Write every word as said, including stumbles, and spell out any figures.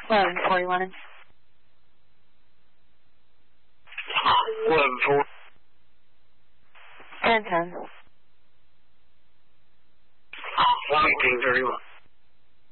eleven forty-one. eleven four. ten ten. one eighteen thirty-one.